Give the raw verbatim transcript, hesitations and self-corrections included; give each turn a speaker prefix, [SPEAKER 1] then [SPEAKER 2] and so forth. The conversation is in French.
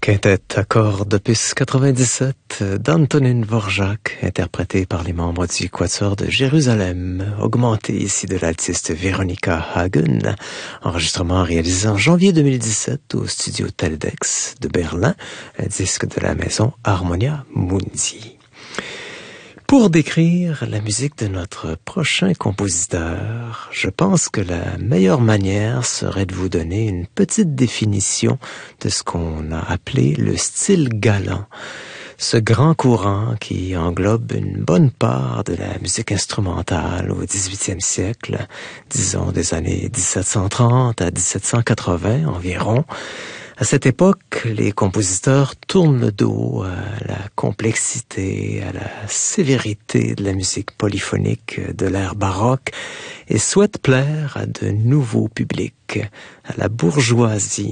[SPEAKER 1] Quintette à cordes opus quatre-vingt-dix-sept d'Antonín Dvořák, interprété par les membres du Quatuor de Jérusalem, augmenté ici de l'altiste Veronica Hagen, enregistrement réalisé en janvier deux mille dix-sept au studio Teldex de Berlin, un disque de la maison Harmonia Mundi. Pour décrire la musique de notre prochain compositeur, je pense que la meilleure manière serait de vous donner une petite définition de ce qu'on a appelé le style galant. Ce grand courant qui englobe une bonne part de la musique instrumentale au dix-huitième siècle, disons des années dix-sept cent trente à dix-sept cent quatre-vingts environ. À cette époque, les compositeurs tournent le dos à la complexité, à la sévérité de la musique polyphonique de l'ère baroque et souhaitent plaire à de nouveaux publics, à la bourgeoisie